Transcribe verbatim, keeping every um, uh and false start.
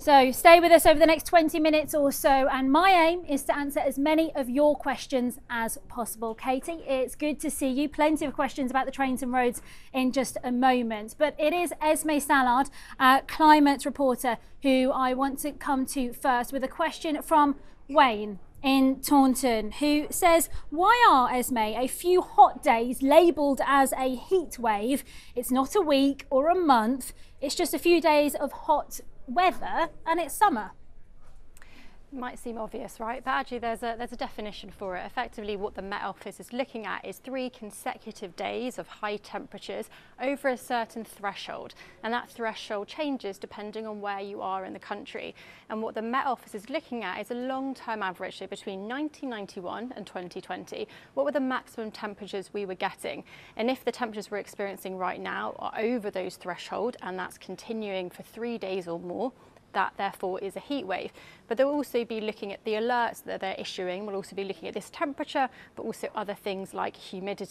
So stay with us over the next twenty minutes or so, and my aim is to answer as many of your questions as possible. Katie, it's good to see you. Plenty of questions about the trains and roads in just a moment, but it is Esme Sallard, uh, climate reporter, who I want to come to first with a question from Wayne in Taunton, who says, why are, Esme, a few hot days labelled as a heat wave? It's not a week or a month, it's just a few days of hot weather and it's summer. Might seem obvious, right? But actually there's a there's a definition for it. Effectively what the Met Office is looking at is three consecutive days of high temperatures over a certain threshold, and that threshold changes depending on where you are in the country. And what the Met Office is looking at is a long-term average, so between nineteen ninety-one and twenty twenty, what were the maximum temperatures we were getting? And if the temperatures we're experiencing right now are over those threshold, and that's continuing for three days or more, that therefore is a heat wave. But they'll also be looking at the alerts that they're issuing. We'll also be looking at this temperature, but also other things like humidity.